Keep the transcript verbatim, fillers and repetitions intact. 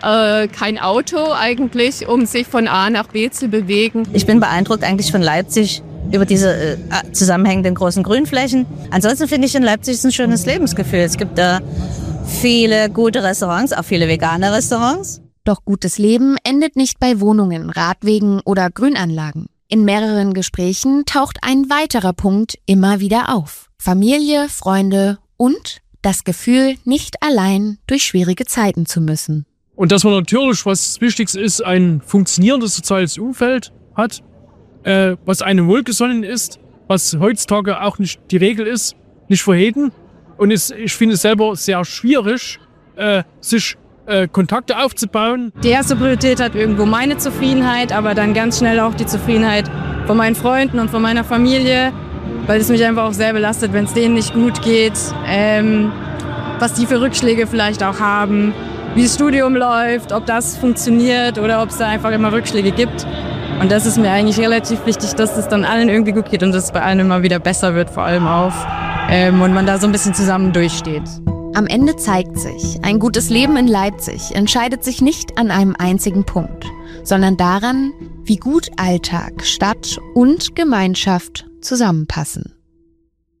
äh, kein Auto eigentlich, um sich von A nach B zu bewegen. Ich bin beeindruckt eigentlich von Leipzig über diese äh, zusammenhängenden großen Grünflächen. Ansonsten finde ich in Leipzig ist ein schönes Lebensgefühl. Es gibt da viele gute Restaurants, auch viele vegane Restaurants. Doch gutes Leben endet nicht bei Wohnungen, Radwegen oder Grünanlagen. In mehreren Gesprächen taucht ein weiterer Punkt immer wieder auf. Familie, Freunde und das Gefühl, nicht allein durch schwierige Zeiten zu müssen. Und dass man natürlich, was Wichtigste ist, ein funktionierendes soziales Umfeld hat, äh, was einem wohlgesonnen ist, was heutzutage auch nicht die Regel ist, nicht für jeden. Und es, ich finde es selber sehr schwierig, äh, sich äh, Kontakte aufzubauen. Die erste Priorität hat irgendwo meine Zufriedenheit, aber dann ganz schnell auch die Zufriedenheit von meinen Freunden und von meiner Familie, weil es mich einfach auch sehr belastet, wenn es denen nicht gut geht, ähm, was die für Rückschläge vielleicht auch haben, wie das Studium läuft, ob das funktioniert oder ob es da einfach immer Rückschläge gibt. Und das ist mir eigentlich relativ wichtig, dass es dann allen irgendwie gut geht und dass es bei allen immer wieder besser wird, vor allem auch. Ähm, und man da so ein bisschen zusammen durchsteht. Am Ende zeigt sich, ein gutes Leben in Leipzig entscheidet sich nicht an einem einzigen Punkt, sondern daran, wie gut Alltag, Stadt und Gemeinschaft zusammenpassen.